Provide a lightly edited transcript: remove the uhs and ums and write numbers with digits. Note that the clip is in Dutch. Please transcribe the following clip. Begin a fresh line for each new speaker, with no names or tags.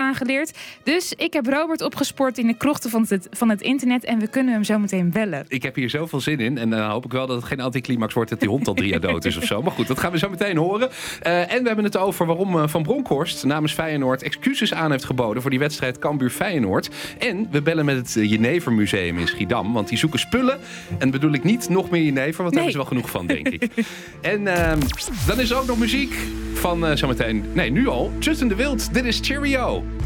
aangeleerd. Dus ik heb Robert opgespoord in de krochten van het internet en we kunnen hem zo meteen bellen.
Ik heb hier zoveel zin in en dan hoop ik wel dat het geen anticlimax wordt dat die hond al 3 jaar dood is of zo. Maar goed, dat gaan we zo meteen horen. En we hebben het over waarom Van Bronckhorst namens Feyenoord excuses aan heeft geboden voor die wedstrijd Cambuur-Feyenoord. En we bellen met het Jenevermuseum in Schiedam, want die zoeken spullen. En bedoel ik niet nog meer jenever, want daar hebben ze wel genoeg van, denk ik. En dan is er ook nog muziek van zometeen, nu al, Justin de Wild. Dit is Cheerio.